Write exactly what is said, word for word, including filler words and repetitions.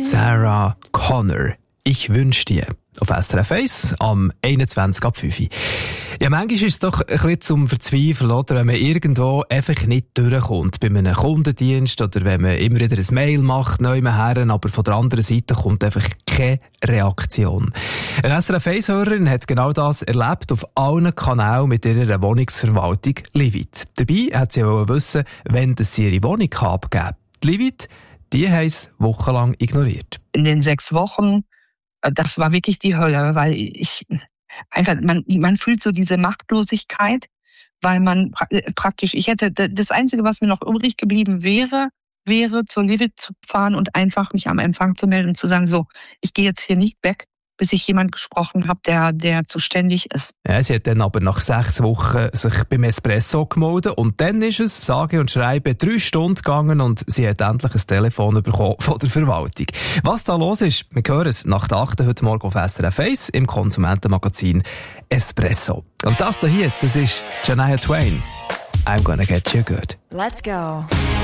Sarah Connor. Ich wünsche dir. Auf S R F eins am einundzwanzig ab fünf Uhr. Ja, manchmal ist es doch ein bisschen zum Verzweifeln, oder? Wenn man irgendwo einfach nicht durchkommt. Bei einem Kundendienst oder wenn man immer wieder ein Mail macht, neu her, aber von der anderen Seite kommt einfach keine Reaktion. Eine S R F eins-Hörerin hat genau das erlebt auf allen Kanälen mit ihrer Wohnungsverwaltung Livit. Dabei hat sie auch wissen, wenn sie ihre Wohnung abgeben kann. Die Livit, die haben es wochenlang ignoriert. In den sechs Wochen das war wirklich die Hölle, weil ich einfach, man, man fühlt so diese Machtlosigkeit, weil man praktisch, ich hätte, das Einzige, was mir noch übrig geblieben wäre, wäre zur Livit zu fahren und einfach mich am Empfang zu melden und zu sagen, so, ich gehe jetzt hier nicht weg, bis ich jemand gesprochen habe, der, der zuständig ist. Ja, sie hat dann aber nach sechs Wochen sich beim Espresso gemeldet und dann ist es, sage und schreibe, drei Stunden gegangen und sie hat endlich ein Telefon bekommen von der Verwaltung. Was da los ist, wir hören es nach der achten heute Morgen auf S R F eins im Konsumentenmagazin Espresso. Und das hier, das ist Shania Twain. I'm gonna get you good. Let's go.